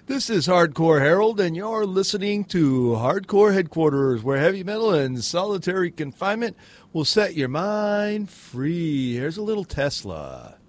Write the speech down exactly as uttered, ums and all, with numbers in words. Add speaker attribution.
Speaker 1: This is Hardcore Harold, and you're listening to Hardcore Headquarters, where heavy metal and solitary confinement will set your mind free. Here's a little Tesla.